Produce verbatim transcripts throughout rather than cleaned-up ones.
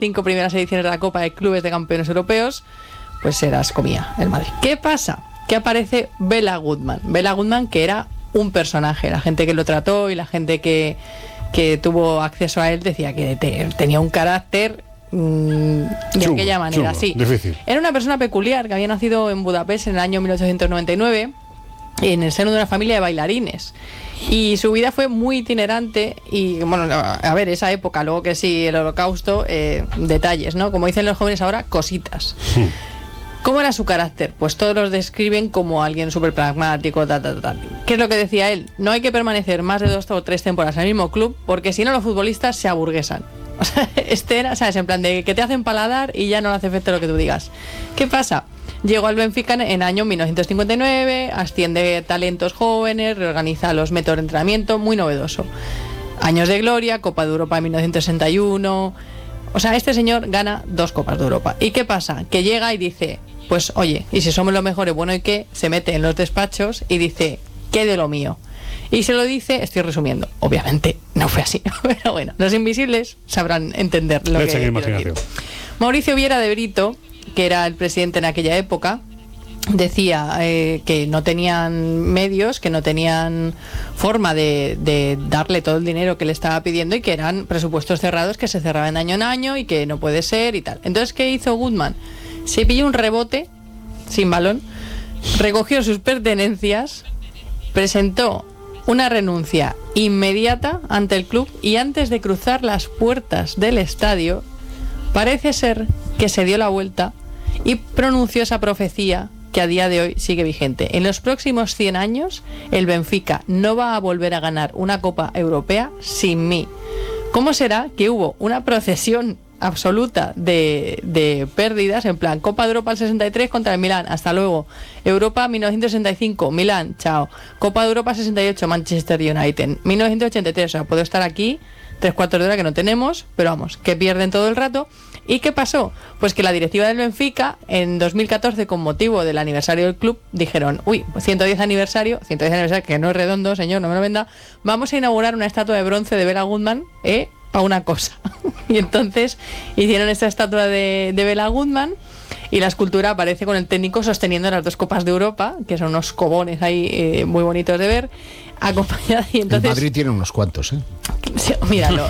cinco primeras ediciones de la Copa de Clubes de Campeones Europeos, pues se las comía el Madrid. ¿Qué pasa? Que aparece Bela Goodman. Bela Goodman, que era un personaje, la gente que lo trató y la gente que, que tuvo acceso a él decía que te, tenía un carácter mmm, de Chungo, aquella manera, chungo, sí. difícil. Era una persona peculiar que había nacido en Budapest en el año mil ochocientos noventa y nueve en el seno de una familia de bailarines. Y su vida fue muy itinerante y, bueno, a ver, esa época, luego que sí, el Holocausto, eh, detalles, ¿no? Como dicen los jóvenes ahora, cositas. Sí. ¿Cómo era su carácter? Pues todos los describen como alguien súper pragmático, tal, tal, tal. ¿Qué es lo que decía él? No hay que permanecer más de dos o tres temporadas en el mismo club porque si no los futbolistas se aburguesan. O sea, este era, ¿sabes? En plan de que te hacen paladar y ya no le hace efecto lo que tú digas. ¿Qué pasa? Llegó al Benfica en el año mil novecientos cincuenta y nueve, asciende talentos jóvenes, reorganiza los métodos de entrenamiento, muy novedoso. Años de gloria, Copa de Europa en mil novecientos sesenta y uno... O sea, este señor gana dos Copas de Europa. ¿Y qué pasa? Que llega y dice, pues oye, y si somos los mejores, bueno, ¿y qué? Se mete en los despachos y dice, ¿qué de lo mío? Y se lo dice, estoy resumiendo, obviamente no fue así, pero bueno, los invisibles sabrán entender lo que quiero decir. Mauricio Viera de Brito, que era el presidente en aquella época, decía eh, que no tenían medios, que no tenían forma de, de darle todo el dinero que le estaba pidiendo y que eran presupuestos cerrados que se cerraban año en año y que no puede ser y tal. Entonces, ¿qué hizo Goodman? Se pilló un rebote sin balón, recogió sus pertenencias, presentó una renuncia inmediata ante el club y antes de cruzar las puertas del estadio, parece ser que se dio la vuelta y pronunció esa profecía que a día de hoy sigue vigente. En los próximos cien años, el Benfica no va a volver a ganar una Copa Europea sin mí. ¿Cómo será que hubo una procesión absoluta de, de pérdidas, en plan Copa de Europa al sesenta y tres contra el Milán, hasta luego, Europa mil novecientos sesenta y cinco, Milán, chao, Copa de Europa sesenta y ocho, Manchester United, mil novecientos ochenta y tres, o sea, puedo estar aquí tres cuartos de hora que no tenemos, pero vamos, que pierden todo el rato. ¿Y qué pasó? Pues que la directiva del Benfica en dos mil catorce, con motivo del aniversario del club, dijeron, uy, ciento diez aniversario, ciento diez aniversario, que no es redondo, señor, no me lo venda, vamos a inaugurar una estatua de bronce de Bela Goodman, ¿eh? Para una cosa. Y entonces hicieron esta estatua de, de Bela Goodman y la escultura aparece con el técnico sosteniendo las dos Copas de Europa, que son unos cobones ahí eh, muy bonitos de ver, acompañada. Y entonces, el Madrid tiene unos cuantos, ¿eh? Sí, míralo.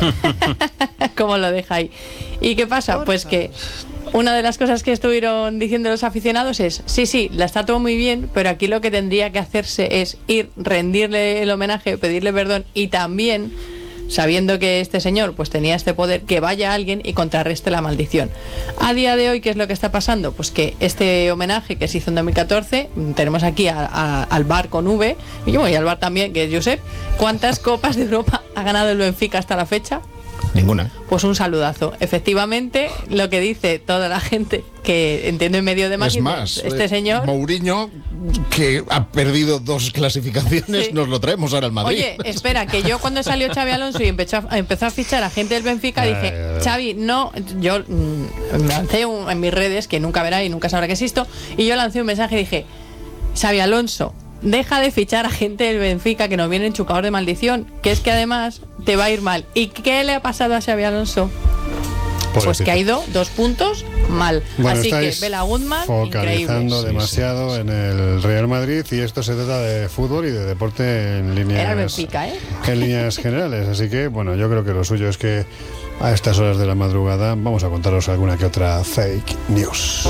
Cómo lo deja ahí. ¿Y qué pasa? Pues que una de las cosas que estuvieron diciendo los aficionados es, sí, sí, la estatua muy bien, pero aquí lo que tendría que hacerse es ir, rendirle el homenaje, pedirle perdón y también, sabiendo que este señor pues tenía este poder, que vaya alguien y contrarreste la maldición. A día de hoy, ¿qué es lo que está pasando? Pues que este homenaje que se hizo en dos mil catorce, tenemos aquí a, a, al bar con V, y yo voy al bar también, que es Josep. ¿Cuántas Copas de Europa ha ganado el Benfica hasta la fecha? Ninguna. Pues un saludazo. Efectivamente, lo que dice toda la gente que entiende en medio de más, es más, este eh, señor Mourinho, que ha perdido dos clasificaciones, sí, nos lo traemos ahora al Madrid. Oye, espera, que yo cuando salió Xabi Alonso y empezó a, empezó a fichar a gente del Benfica, dije, Xavi, no, yo mm, lancé un, en mis redes, que nunca verá y nunca sabrá que existo, y yo lancé un mensaje y dije, Xabi Alonso, deja de fichar a gente del Benfica que nos viene enchucados de maldición, que es que además te va a ir mal. ¿Y qué le ha pasado a Xabi Alonso? Pues, pues que ha ido dos puntos mal. Bueno, así que Bela Goodman, focalizando increíble. demasiado sí, sí, en el Real Madrid, y esto se trata de fútbol y de deporte en líneas, Era el Benfica, ¿eh? en líneas generales. Así que, bueno, yo creo que lo suyo es que a estas horas de la madrugada vamos a contaros alguna que otra fake news.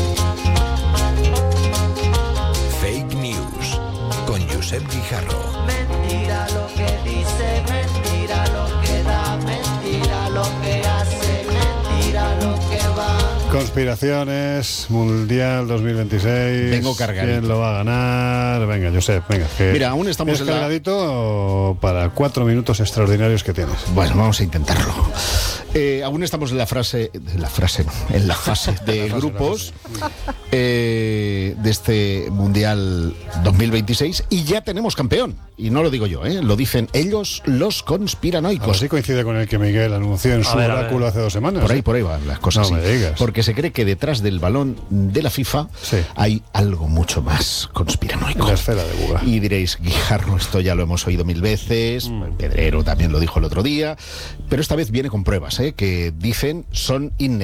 Fake news con Josep Guijarro. Mentira lo que dice, mentira lo que da, mentira lo que hace, mentira lo que va. Conspiraciones, Mundial dos mil veintiséis. Vengo cargadito. ¿Quién lo va a ganar? Venga, Josep, venga. Que Mira, aún estamos es en la... cargadito para cuatro minutos extraordinarios que tienes. Bueno, vamos a intentarlo. Eh, aún estamos en la frase, en la frase, no, en la fase de la fase, grupos eh, de este Mundial dos mil veintiséis y ya tenemos campeón. Y no lo digo yo, ¿eh? Lo dicen ellos, los conspiranoicos. Así coincide con el que Miguel anunció en su ver, oráculo hace dos semanas. Por ahí, ¿eh? por ahí van las cosas. No sí. me digas. Porque se cree que detrás del balón de la FIFA sí, hay algo mucho más conspiranoico. La esfera de Buga. Y diréis, Guijarro, esto ya lo hemos oído mil veces, mm. Pedrero también lo dijo el otro día, pero esta vez viene con pruebas, ¿eh? ¿eh? que dicen son innegables.